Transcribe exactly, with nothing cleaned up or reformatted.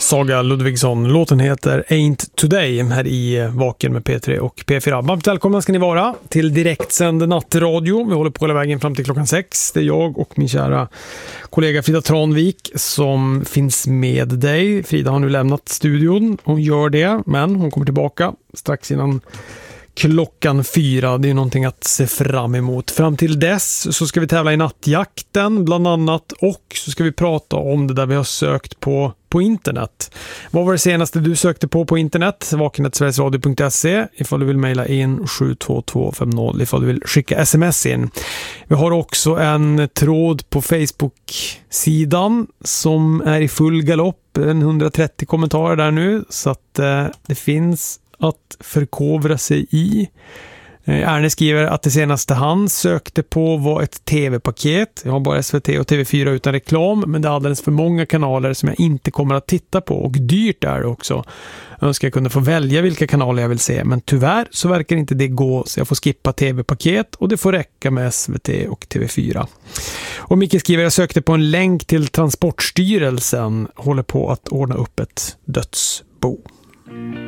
Saga Ludvigsson. Låten heter Ain't Today här i Vaken med P tre och P fyra. Varmt välkomna ska ni vara till direktsänd nattradio. Vi håller på hela vägen fram till klockan sex. Det är jag och min kära kollega Frida Tranvik som finns med dig. Frida har nu lämnat studion. Hon gör det, men hon kommer tillbaka strax innan klockan fyra. Det är någonting att se fram emot. Fram till dess så ska vi tävla i nattjakten bland annat, och så ska vi prata om det där vi har sökt på på internet. Vad var det senaste du sökte på på internet? vakenet sverigesradio punkt se ifall du vill mejla in sju två två fem noll ifall du vill skicka sms in. Vi har också en tråd på Facebook-sidan som är i full galopp. En hundratrettio kommentarer där nu, så att eh, det finns att förkovra sig i. Erne skriver att det senaste han sökte på var ett tv-paket. Jag har bara S V T och T V fyra utan reklam, men det är alldeles för många kanaler som jag inte kommer att titta på, och dyrt är det också. Jag önskar jag kunde få välja vilka kanaler jag vill se, men tyvärr så verkar inte det gå, så jag får skippa tv-paket och det får räcka med S V T och T V fyra. Och Micke skriver, jag sökte på en länk till Transportstyrelsen, håller på att ordna upp ett dödsbo.